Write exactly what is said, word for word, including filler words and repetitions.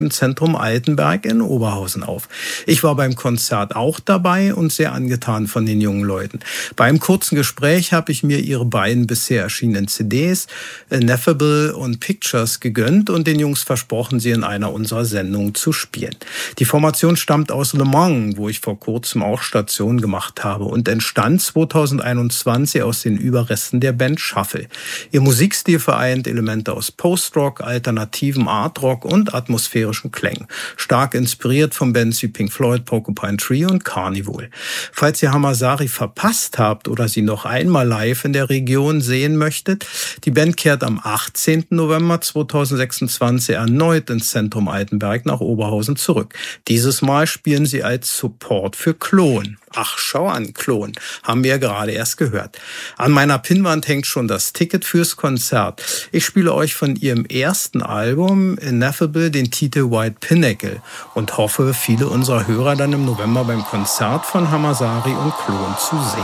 im Zentrum Altenberg in Oberhausen auf. Ich war beim Konzert auch dabei und sehr angetan von den jungen Leuten. Beim kurzen Gespräch habe ich mir ihre beiden bisher erschienenen C Ds, Ineffable und Pictures, gegönnt und den Jungs versprochen, sie in einer unserer Sendungen zu spielen. Die Formation stammt aus Le Mans, wo ich vor kurzem auch Station gemacht habe, und entstand zweitausendeinundzwanzig aus den Überresten der Band Shuffle. Ihr Musikstil vereint Elemente aus Post-Rock, alternativem Art-Rock und atmosphärischen Klängen. Stark inspiriert von Bands wie Pink Floyd, Porcupine Tree und Carnival. Falls ihr Hamasari verpasst habt oder sie noch einmal live in der Region sehen möchtet, die Band kehrt am achtzehnten November zweitausendsechsundzwanzig erneut ins Zentrum Altenberg nach Oberhausen zurück. Dieses Mal spielen sie als Support für Klon. Ach, schau an, Klon. Haben wir ja gerade erst gehört. An meiner Pinnwand hängt schon das Ticket fürs Konzert. Ich spiele euch von ihrem ersten Album Ineffable den Titel White Pinnacle und hoffe, viele unserer Hörer dann im November beim Konzert von Hamasari und Klon zu sehen.